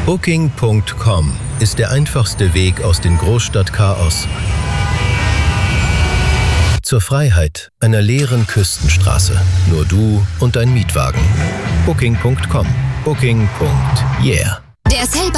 Booking.com ist der einfachste Weg aus dem Großstadtchaos zur Freiheit einer leeren Küstenstraße. Nur du und dein Mietwagen. Booking.com. Booking.yeah. Der